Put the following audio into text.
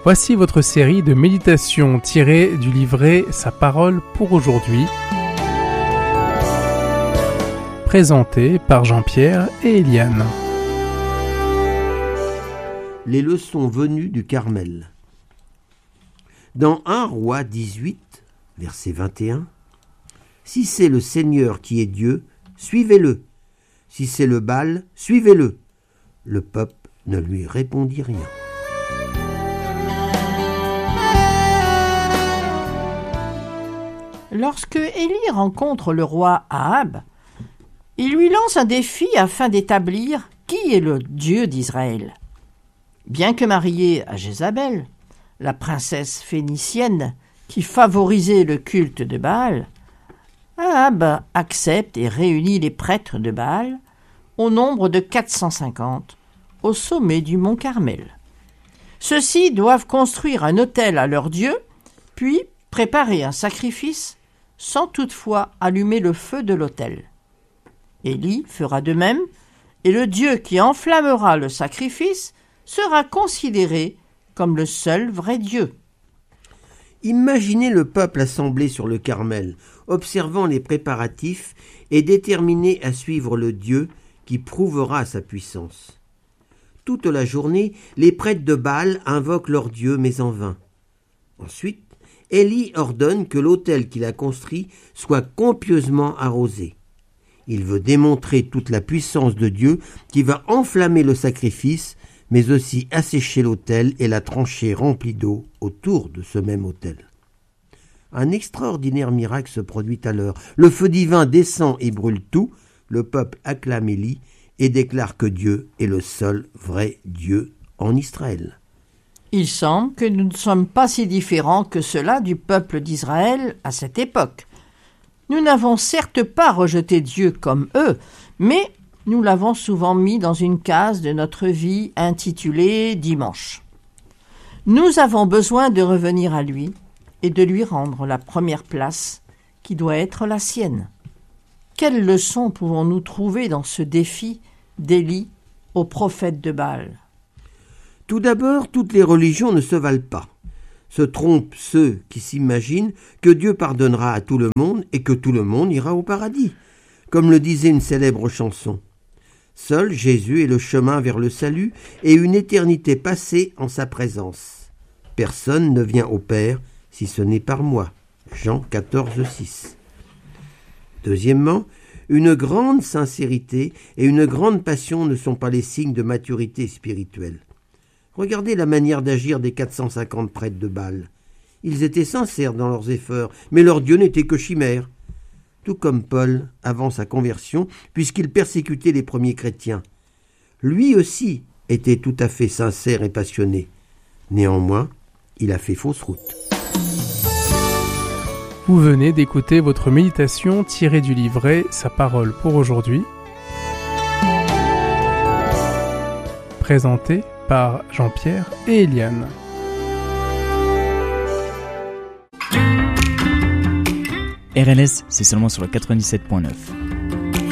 Voici votre série de méditations tirées du livret Sa parole pour aujourd'hui, présentée par Jean-Pierre et Eliane. Les leçons venues du Carmel. Dans 1 Roi 18, verset 21, « Si c'est le Seigneur qui est Dieu, suivez-le. Si c'est le Baal, suivez-le. » Le peuple ne lui répondit rien. Lorsque Élie rencontre le roi Ahab, il lui lance un défi afin d'établir qui est le Dieu d'Israël. Bien que marié à Jézabel, la princesse phénicienne qui favorisait le culte de Baal, Ahab accepte et réunit les prêtres de Baal au nombre de 450 au sommet du mont Carmel. Ceux-ci doivent construire un autel à leur Dieu, puis préparer un sacrifice sans toutefois allumer le feu de l'autel. Élie fera de même, et le Dieu qui enflammera le sacrifice sera considéré comme le seul vrai Dieu. Imaginez le peuple assemblé sur le Carmel, observant les préparatifs et déterminé à suivre le Dieu qui prouvera sa puissance. Toute la journée, les prêtres de Baal invoquent leur Dieu, mais en vain. Ensuite, Élie ordonne que l'autel qu'il a construit soit copieusement arrosé. Il veut démontrer toute la puissance de Dieu qui va enflammer le sacrifice, mais aussi assécher l'autel et la tranchée remplie d'eau autour de ce même autel. Un extraordinaire miracle se produit alors. Le feu divin descend et brûle tout. Le peuple acclame Élie et déclare que Dieu est le seul vrai Dieu en Israël. Il semble que nous ne sommes pas si différents que cela du peuple d'Israël à cette époque. Nous n'avons certes pas rejeté Dieu comme eux, mais nous l'avons souvent mis dans une case de notre vie intitulée « Dimanche ». Nous avons besoin de revenir à lui et de lui rendre la première place qui doit être la sienne. Quelle leçon pouvons-nous trouver dans ce défi d'Élie au prophète de Baal ? Tout d'abord, toutes les religions ne se valent pas. Se trompent ceux qui s'imaginent que Dieu pardonnera à tout le monde et que tout le monde ira au paradis. Comme le disait une célèbre chanson. Seul Jésus est le chemin vers le salut et une éternité passée en sa présence. Personne ne vient au Père si ce n'est par moi. Jean 14, 6. Deuxièmement, une grande sincérité et une grande passion ne sont pas les signes de maturité spirituelle. Regardez la manière d'agir des 450 prêtres de Baal. Ils étaient sincères dans leurs efforts, mais leur Dieu n'était que chimère. Tout comme Paul avant sa conversion, puisqu'il persécutait les premiers chrétiens. Lui aussi était tout à fait sincère et passionné. Néanmoins, il a fait fausse route. Vous venez d'écouter votre méditation tirée du livret Sa parole pour aujourd'hui, présentée par Jean-Pierre et Eliane. RLS, c'est seulement sur le 97.9.